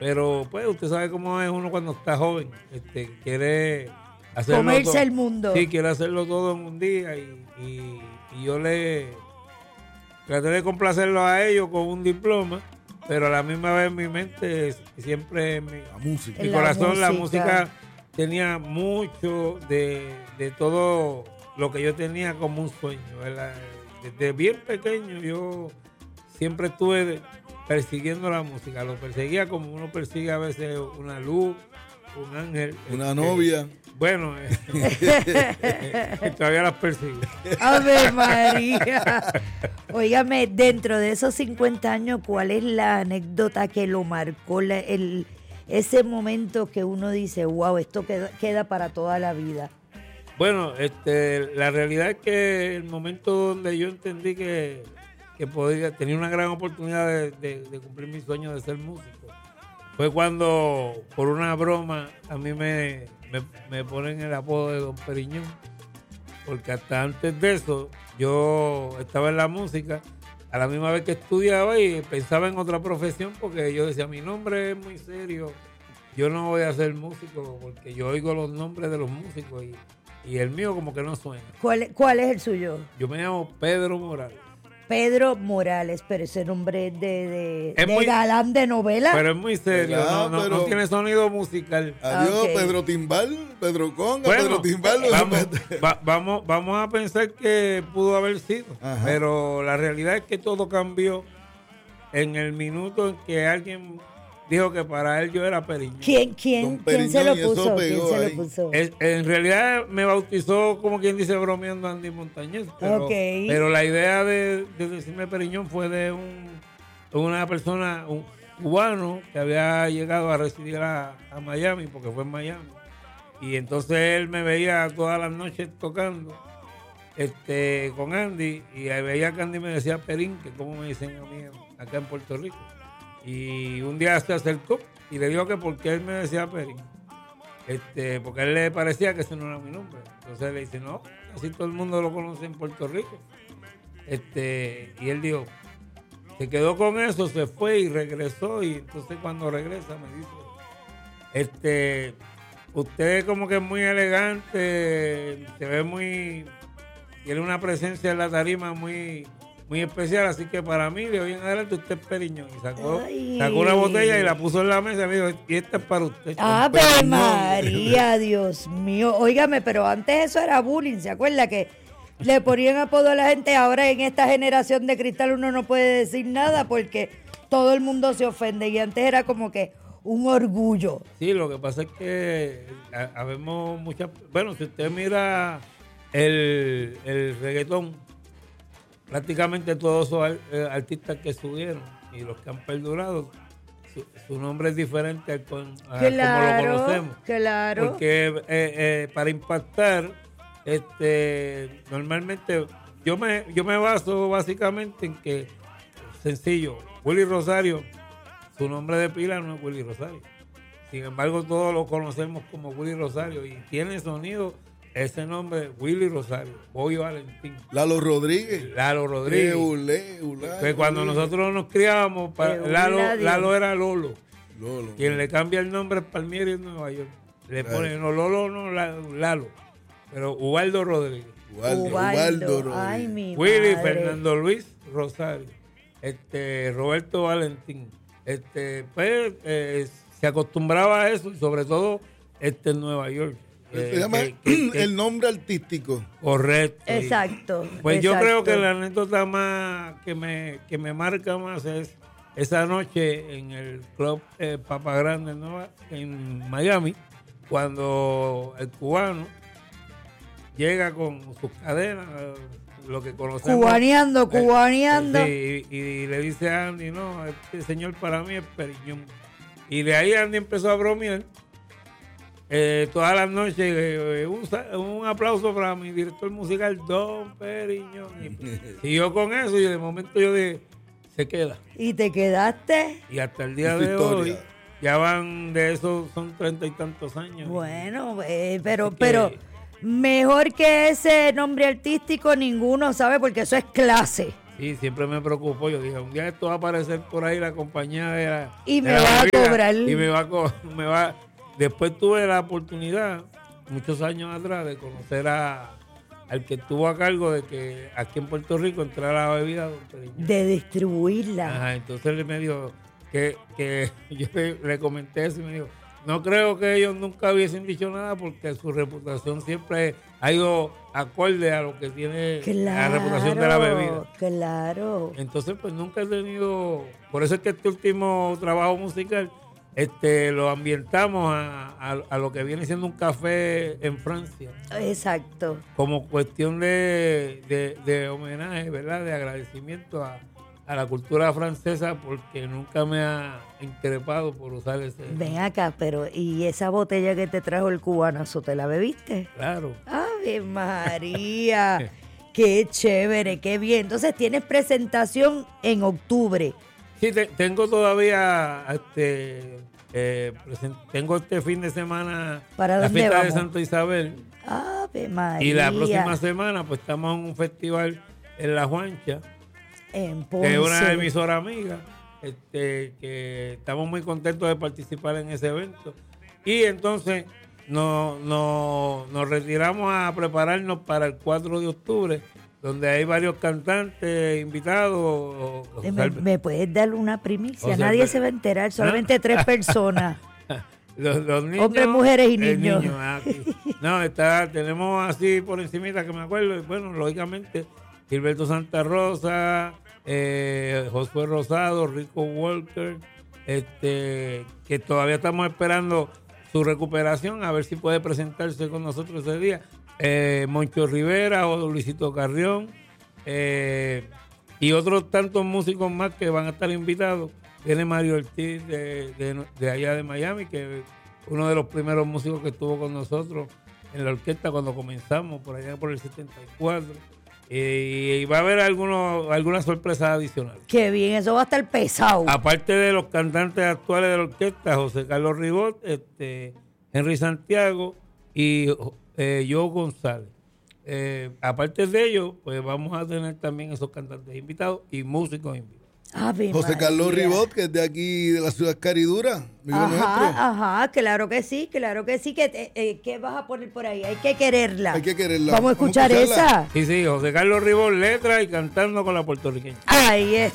Pero pues usted sabe cómo es uno cuando está joven, quiere hacerlo comerse todo. el mundo. Sí, quiere hacerlo todo en un día y yo le traté de complacerlo a ellos con un diploma, pero a la misma vez en mi mente siempre La música. mi corazón, la música tenía mucho de todo lo que yo tenía como un sueño, ¿verdad? Desde bien pequeño yo siempre estuve persiguiendo la música, lo perseguía como uno persigue a veces una luz, un ángel. Una novia. Bueno, todavía las persigo. ¡Ave María! Óigame, dentro de esos 50 años, ¿cuál es la anécdota que lo marcó? Ese momento que uno dice, wow, esto queda para toda la vida. Bueno, la realidad es que el momento donde yo entendí que tenía una gran oportunidad de cumplir mi sueño de ser músico fue cuando, por una broma, a mí me ponen el apodo de Don Periñón, porque hasta antes de eso yo estaba en la música a la misma vez que estudiaba y pensaba en otra profesión, porque yo decía, mi nombre es muy serio, yo no voy a ser músico porque yo oigo los nombres de los músicos y el mío como que no suena. ¿Cuál es el suyo? Yo me llamo Pedro Morales. Pedro Morales, pero ese nombre es de muy, galán de novela. Pero es muy serio, no tiene sonido musical. Adiós, Okay. Pedro Timbal, Pedro Conga, Bueno, Pedro Timbal. vamos a pensar que pudo haber sido, Ajá. pero la realidad es que todo cambió en el minuto en que alguien dijo que para él yo era Periñón. ¿Quién se lo Periñón, y eso puso? pegó ¿Quién se ahí. lo puso? En realidad me bautizó, como quien dice, bromeando Andy Montañez, pero la idea de decirme Periñón fue de una persona, un cubano que había llegado a residir a Miami, porque fue en Miami, y entonces él me veía todas las noches tocando con Andy, y veía que Andy me decía Perín, que como me dicen a mí acá en Puerto Rico. Y un día se acercó y le dijo que por qué él me decía Perín. Porque a él le parecía que ese no era mi nombre. Entonces le dice, no, así todo el mundo lo conoce en Puerto Rico. Y él dijo, se quedó con eso, se fue y regresó. Y entonces cuando regresa me dice, usted como que es muy elegante, se ve tiene una presencia en la tarima muy especial, así que para mí de hoy en adelante usted es Periñón. Y sacó una botella y la puso en la mesa y me dijo, y esta es para usted. ¡Ave María, Dios mío! Óigame, pero antes eso era bullying, ¿se acuerda? Que le ponían apodo a la gente. Ahora en esta generación de cristal uno no puede decir nada porque todo el mundo se ofende y antes era como que un orgullo. Sí, lo que pasa es que habemos muchas... Bueno, si usted mira el reggaetón, prácticamente todos esos artistas que subieron y los que han perdurado, su nombre es diferente a como lo conocemos. Claro. Porque para impactar, normalmente yo me baso básicamente en que, sencillo, Willy Rosario, su nombre de pila no es Willy Rosario. Sin embargo, todos lo conocemos como Willy Rosario y tiene sonido. Ese nombre, Willy Rosario, Bobby Valentín. Lalo Rodríguez. Pues cuando nosotros nos criábamos, Lalo era Lolo. Quien le cambia el nombre es Palmieri en Nueva York. Le pone, no, Lolo, no, Lalo. Pero Ubaldo Rodríguez. Ubaldo Rodríguez. Ay, mi Willy, madre. Fernando Luis Rosario. Roberto Valentín. Se acostumbraba a eso, y sobre todo en Nueva York. Se llama el nombre artístico. Correcto. Exacto. Pues yo exacto. creo que la anécdota más que me marca más es esa noche en el club Papa Grande en Miami, cuando el cubano llega con sus cadenas, lo que conocemos. Cubaneando. Sí, y le dice a Andy, no, este señor para mí es Periñón. Y de ahí Andy empezó a bromear. Todas las noches, un aplauso para mi director musical, Don Periñón. Y yo con eso, y de momento yo dije, se queda. ¿Y te quedaste? Y hasta el día de hoy, ya van de eso, son 30 y tantos años. Bueno, pero mejor que ese nombre artístico ninguno sabe porque eso es clase. Sí, siempre me preocupó. Yo dije, un día esto va a aparecer por ahí la compañía de la... Y me va a cobrar. Y me va. Después tuve la oportunidad, muchos años atrás, de conocer al que estuvo a cargo de que aquí en Puerto Rico entrara la bebida Don Periñón. De distribuirla. Ajá, entonces él me dijo que yo le comenté eso y me dijo, no creo que ellos nunca hubiesen dicho nada porque su reputación siempre ha ido acorde a lo que tiene la reputación de la bebida. Claro. Entonces, pues nunca he tenido... Por eso es que este último trabajo musical lo ambientamos a lo que viene siendo un café en Francia. Exacto. Como cuestión de homenaje, ¿verdad? De agradecimiento a la cultura francesa porque nunca me ha increpado por usar ese... Ven acá, pero ¿y esa botella que te trajo el cubanazo, te la bebiste? Claro. ¡Ave María! ¡Qué chévere, qué bien! Entonces, ¿tienes presentación en octubre? Sí, tengo todavía, tengo este fin de semana la fiesta vamos? de Santa Isabel. ¡Ave María! Y la próxima semana, pues estamos en un festival en La Juancha, en Ponce, que es una emisora amiga, que estamos muy contentos de participar en ese evento. Y entonces nos retiramos a prepararnos para el 4 de octubre, donde hay varios cantantes invitados. ¿Me puedes dar una primicia? Nadie se va a enterar, solamente 3 personas. Los niños, hombres, mujeres y niños. Tenemos así por encimita que me acuerdo, y bueno, lógicamente, Gilberto Santa Rosa, Josué Rosado, Rico Walker, que todavía estamos esperando su recuperación, a ver si puede presentarse con nosotros ese día. Moncho Rivera o Luisito Carrión, y otros tantos músicos más que van a estar invitados. Viene Mario Ortiz de allá de Miami, que es uno de los primeros músicos que estuvo con nosotros en la orquesta cuando comenzamos, por allá por el 74. Y va a haber algunas sorpresas adicionales. Qué bien, eso va a estar pesado. Aparte de los cantantes actuales de la orquesta, José Carlos Ribot, Henry Santiago y Joe González. Aparte de ello, pues vamos a tener también esos cantantes invitados y músicos invitados. José Carlos Ribot, que es de aquí, de la ciudad Caridura. Ajá, claro que sí. ¿Qué vas a poner por ahí? Hay que quererla. Vamos a escuchar esa. Sí, José Carlos Ribot, letra y cantando con la puertorriqueña. Ahí es.